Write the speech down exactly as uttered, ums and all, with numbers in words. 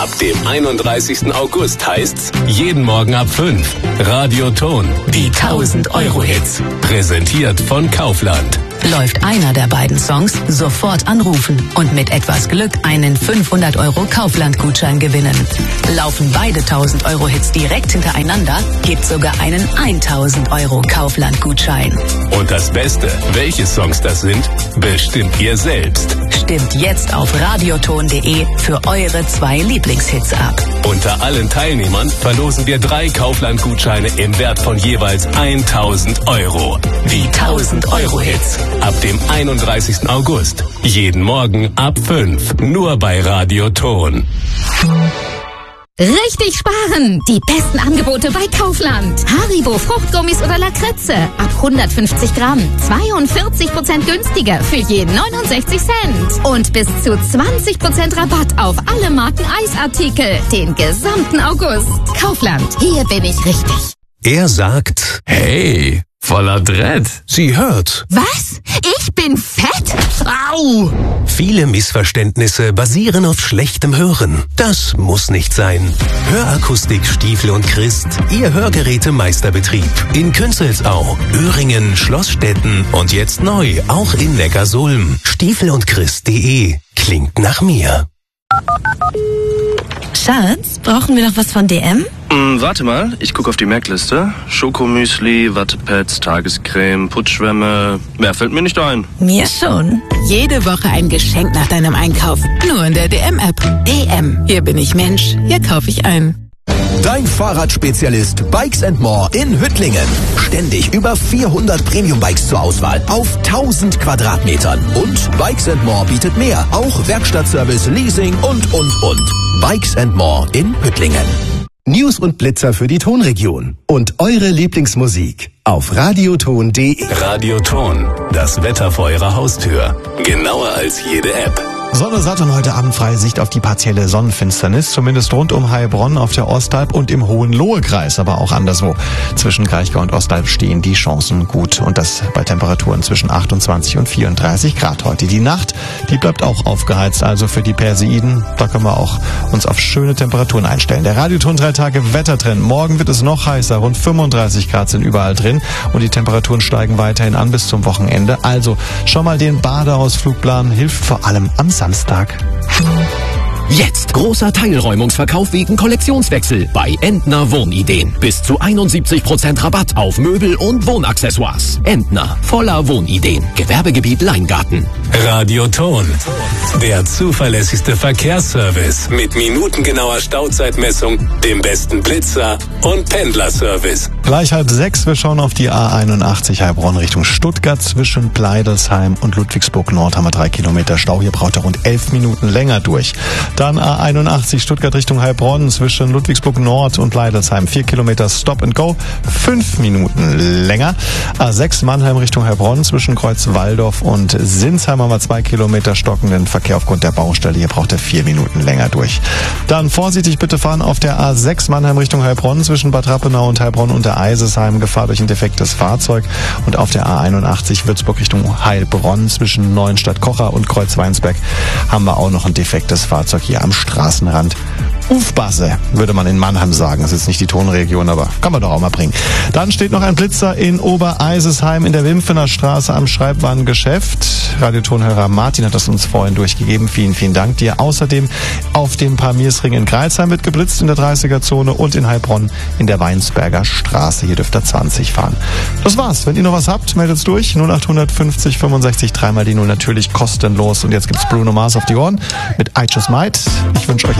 Ab dem einunddreißigsten August heißt's jeden Morgen ab fünf. Radioton, die tausend Euro Hits. Präsentiert von Kaufland. Läuft einer der beiden Songs, sofort anrufen und mit etwas Glück einen fünfhundert Euro Kaufland-Gutschein gewinnen. Laufen beide tausend Euro Hits direkt hintereinander, gibt's sogar einen tausend Euro Kaufland-Gutschein. Und das Beste, welche Songs das sind, bestimmt ihr selbst. Stimmt jetzt auf radioton punkt de für eure zwei Lieblingshits ab. Unter allen Teilnehmern verlosen wir drei Kaufland-Gutscheine im Wert von jeweils tausend Euro. Die tausend Euro Hits. Ab dem einunddreißigsten August. Jeden Morgen ab fünf. Nur bei Radioton. Richtig sparen! Die besten Angebote bei Kaufland. Haribo Fruchtgummis oder Lakritze. Ab hundertfünfzig Gramm. zweiundvierzig Prozent günstiger für jeden neunundsechzig Cent. Und bis zu zwanzig Prozent Rabatt auf alle Marken Eisartikel. Den gesamten August. Kaufland. Hier bin ich richtig. Er sagt, hey, voller Dread. Sie hört. Was? Ich bin fett? Au! Viele Missverständnisse basieren auf schlechtem Hören. Das muss nicht sein. Hörakustik Stiefel und Christ, Ihr Hörgerätemeisterbetrieb. In Künzelsau, Öhringen, Schlossstetten und jetzt neu, auch in Neckarsulm. Stiefel und Christ punkt de. Klingt nach mir. Schatz, brauchen wir noch was von D M? Mm, warte mal, ich gucke auf die Merkliste. Schokomüsli, Wattepads, Tagescreme, Putzschwämme. Mehr fällt mir nicht ein. Mir schon. Jede Woche ein Geschenk nach deinem Einkauf. Nur in der D M-App. D M. Hier bin ich Mensch. Hier kaufe ich ein. Dein Fahrradspezialist Bikes and More in Hüttlingen. Ständig über vierhundert Premium-Bikes zur Auswahl auf tausend Quadratmetern. Und Bikes and More bietet mehr. Auch Werkstattservice, Leasing und, und, und. Bikes and More in Hüttlingen. News und Blitzer für die Tonregion. Und eure Lieblingsmusik auf radioton punkt de. Radioton, das Wetter vor Ihrer Haustür. Genauer als jede App. Sonne satt und heute Abend freie Sicht auf die partielle Sonnenfinsternis, zumindest rund um Heilbronn auf der Ostalb und im Hohenlohe-Kreis, aber auch anderswo. Zwischen Kraichgau und Ostalb stehen die Chancen gut und das bei Temperaturen zwischen achtundzwanzig und vierunddreißig Grad heute. Die Nacht, die bleibt auch aufgeheizt, also für die Perseiden, da können wir auch uns auf schöne Temperaturen einstellen. Der Radioton drei Tage Wettertrend. Morgen wird es noch heißer, rund fünfunddreißig Grad sind überall drin und die Temperaturen steigen weiterhin an bis zum Wochenende. Also schon mal den Badeausflug planen, hilft vor allem am Samstag. Jetzt großer Teilräumungsverkauf wegen Kollektionswechsel bei Entner Wohnideen. Bis zu einundsiebzig Prozent Rabatt auf Möbel und Wohnaccessoires. Entner, voller Wohnideen. Gewerbegebiet Leingarten. Radioton, der zuverlässigste Verkehrsservice mit minutengenauer Stauzeitmessung, dem besten Blitzer und Pendlerservice. Gleich halb sechs, wir schauen auf die A einundachtzig Heilbronn Richtung Stuttgart. Zwischen Pleidelsheim und Ludwigsburg Nord haben wir drei Kilometer Stau. Hier braucht er rund elf Minuten länger durch. Dann A einundachtzig Stuttgart Richtung Heilbronn zwischen Ludwigsburg Nord und Leidelsheim. Vier Kilometer Stop and Go, fünf Minuten länger. A sechs Mannheim Richtung Heilbronn zwischen Kreuz Walldorf und Sinsheim haben wir zwei Kilometer stockenden Verkehr aufgrund der Baustelle. Hier braucht er vier Minuten länger durch. Dann vorsichtig bitte fahren auf der A sechs Mannheim Richtung Heilbronn zwischen Bad Rappenau und Heilbronn und der Eisesheim. Gefahr durch ein defektes Fahrzeug. Und auf der A einundachtzig Würzburg Richtung Heilbronn zwischen Neuenstadt-Kocher und Kreuz Weinsberg haben wir auch noch ein defektes Fahrzeug hier am Straßenrand. Ufbasse, würde man in Mannheim sagen. Das ist jetzt nicht die Tonregion, aber kann man doch auch mal bringen. Dann steht noch ein Blitzer in Obereisesheim in der Wimpfener Straße am Schreibwarengeschäft. Radiotonhörer Martin hat das uns vorhin durchgegeben. Vielen, vielen Dank dir. Außerdem auf dem Pamirsring in Greilsheim wird geblitzt in der dreißiger-Zone und in Heilbronn in der Weinsberger Straße. Hier dürft ihr zwanzig fahren. Das war's. Wenn ihr noch was habt, meldet es durch. null acht fünfzig fünfundsechzig, dreimal die Null, natürlich kostenlos. Und jetzt gibt's Bruno Mars auf die Ohren mit I Just Might. Ich wünsche euch